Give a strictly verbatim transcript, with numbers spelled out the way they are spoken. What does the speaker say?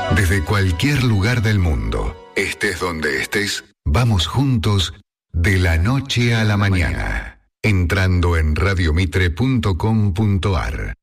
Desde cualquier lugar del mundo, estés donde estés, vamos juntos de la noche a la mañana, entrando en radiomitre punto com punto ar.